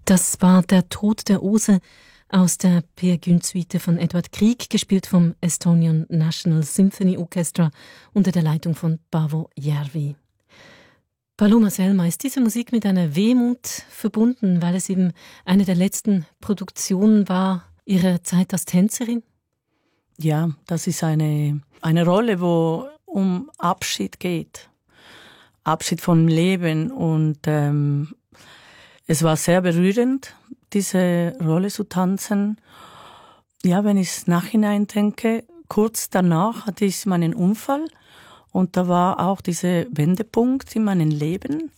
Das war der Tod der Ose aus der Peer Gynt-Suite von Edward Grieg, gespielt vom Estonian National Symphony Orchestra unter der Leitung von Paavo Järvi. Paloma Selma, ist diese Musik mit einer Wehmut verbunden, weil es eben eine der letzten Produktionen war Ihrer Zeit als Tänzerin? Ja, das ist eine Rolle, wo um Abschied geht. Abschied vom Leben und es war sehr berührend, diese Rolle zu tanzen. Ja, wenn ich nachhinein denke, kurz danach hatte ich meinen Unfall und da war auch dieser Wendepunkt in meinem Leben,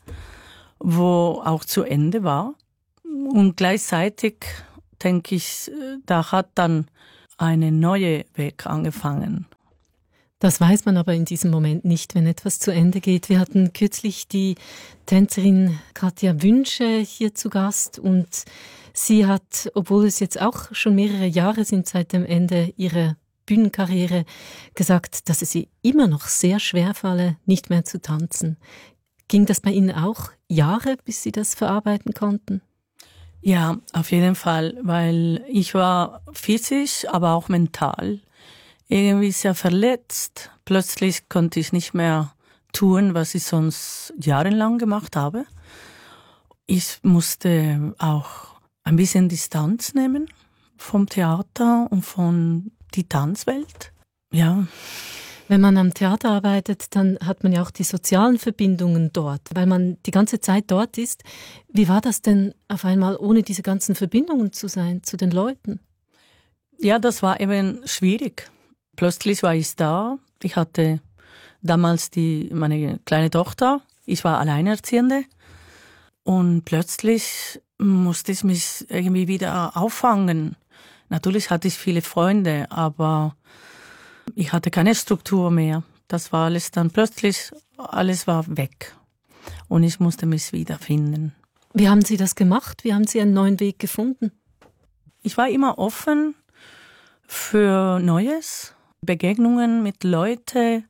wo auch zu Ende war. Und gleichzeitig denke ich, da hat dann eine neue Weg angefangen. Das weiß man aber in diesem Moment nicht, wenn etwas zu Ende geht. Wir hatten kürzlich die Tänzerin Katja Wünsche hier zu Gast und sie hat, obwohl es jetzt auch schon mehrere Jahre sind seit dem Ende ihrer Bühnenkarriere, gesagt, dass es ihr immer noch sehr schwer falle, nicht mehr zu tanzen. Ging das bei Ihnen auch Jahre, bis Sie das verarbeiten konnten? Ja, auf jeden Fall, weil ich war physisch, aber auch mental irgendwie sehr verletzt. Plötzlich konnte ich nicht mehr tun, was ich sonst jahrelang gemacht habe. Ich musste auch ein bisschen Distanz nehmen vom Theater und von die Tanzwelt. Ja. Wenn man am Theater arbeitet, dann hat man ja auch die sozialen Verbindungen dort, weil man die ganze Zeit dort ist. Wie war das denn auf einmal, ohne diese ganzen Verbindungen zu sein zu den Leuten? Ja, das war eben schwierig. Plötzlich war ich da. Ich hatte damals meine kleine Tochter. Ich war Alleinerziehende. Und plötzlich musste ich mich irgendwie wieder auffangen. Natürlich hatte ich viele Freunde, aber ich hatte keine Struktur mehr. Das war alles dann plötzlich, alles war weg. Und ich musste mich wiederfinden. Wie haben Sie das gemacht? Wie haben Sie einen neuen Weg gefunden? Ich war immer offen für Neues. Begegnungen mit Leuten,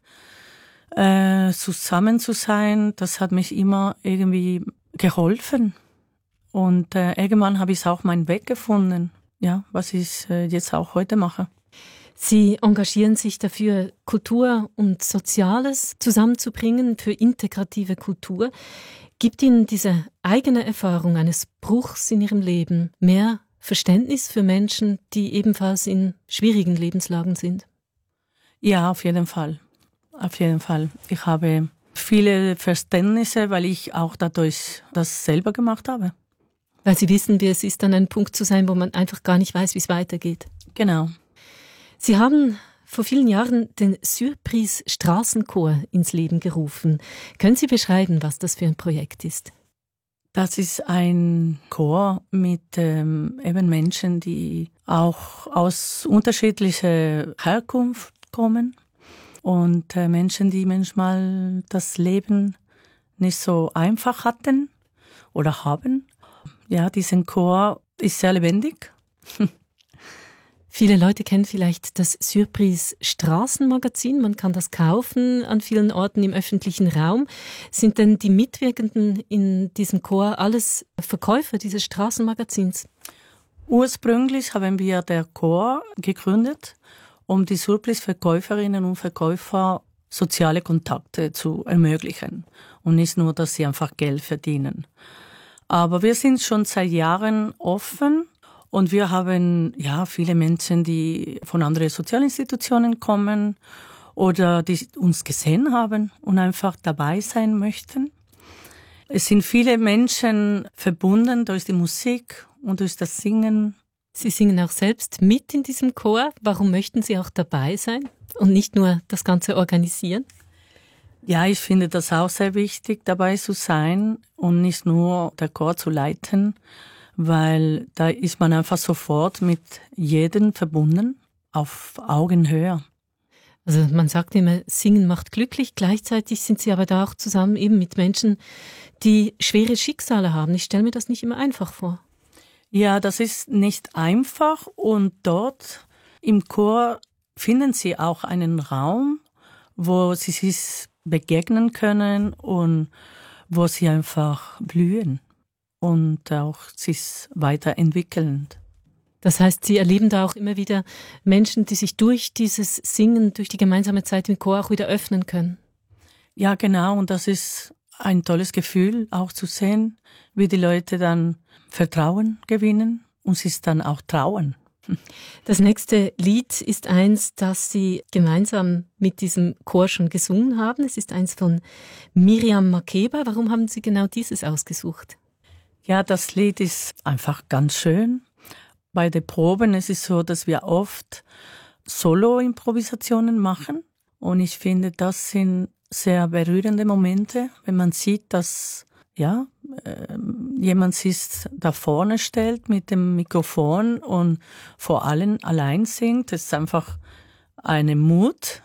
zusammen zu sein, das hat mich immer irgendwie geholfen. Und irgendwann habe ich auch meinen Weg gefunden, ja, was ich jetzt auch heute mache. Sie engagieren sich dafür, Kultur und Soziales zusammenzubringen, für integrative Kultur. Gibt Ihnen diese eigene Erfahrung eines Bruchs in Ihrem Leben mehr Verständnis für Menschen, die ebenfalls in schwierigen Lebenslagen sind? Ja, auf jeden Fall. Auf jeden Fall. Ich habe viele Verständnisse, weil ich auch dadurch das selber gemacht habe. Weil Sie wissen, wie es ist, an einem Punkt zu sein, wo man einfach gar nicht weiß, wie es weitergeht. Genau. Sie haben vor vielen Jahren den Surprise Straßenchor ins Leben gerufen. Können Sie beschreiben, was das für ein Projekt ist? Das ist ein Chor mit eben Menschen, die auch aus unterschiedlicher Herkunft kommen und Menschen, die manchmal das Leben nicht so einfach hatten oder haben. Ja, diesen Chor ist sehr lebendig. Viele Leute kennen vielleicht das Surprise Straßenmagazin. Man kann das kaufen an vielen Orten im öffentlichen Raum. Sind denn die Mitwirkenden in diesem Chor alles Verkäufer dieses Straßenmagazins? Ursprünglich haben wir der Chor gegründet, um die Surprise-Verkäuferinnen und Verkäufer soziale Kontakte zu ermöglichen und nicht nur, dass sie einfach Geld verdienen. Aber wir sind schon seit Jahren offen und wir haben ja viele Menschen, die von anderen Sozialinstitutionen kommen oder die uns gesehen haben und einfach dabei sein möchten. Es sind viele Menschen verbunden durch die Musik und durch das Singen. Sie singen auch selbst mit in diesem Chor. Warum möchten Sie auch dabei sein und nicht nur das Ganze organisieren? Ja, ich finde das auch sehr wichtig, dabei zu sein und nicht nur der Chor zu leiten, weil da ist man einfach sofort mit jedem verbunden, auf Augenhöhe. Also man sagt immer, Singen macht glücklich, gleichzeitig sind Sie aber da auch zusammen eben mit Menschen, die schwere Schicksale haben. Ich stelle mir das nicht immer einfach vor. Ja, das ist nicht einfach und dort im Chor finden Sie auch einen Raum, wo Sie sich begegnen können und wo Sie einfach blühen. und auch sich weiterentwickelnd. Das heißt, Sie erleben da auch immer wieder Menschen, die sich durch dieses Singen, durch die gemeinsame Zeit im Chor auch wieder öffnen können. Ja, genau. Und das ist ein tolles Gefühl, auch zu sehen, wie die Leute dann Vertrauen gewinnen und sich dann auch trauen. Das nächste Lied ist eins, das Sie gemeinsam mit diesem Chor schon gesungen haben. Es ist eins von Miriam Makeba. Warum haben Sie genau dieses ausgesucht? Ja, das Lied ist einfach ganz schön. Bei den Proben ist es so, dass wir oft Solo-Improvisationen machen. Und ich finde, das sind sehr berührende Momente, wenn man sieht, dass jemand sich da vorne stellt mit dem Mikrofon und vor allen allein singt. Das ist einfach eine Mut,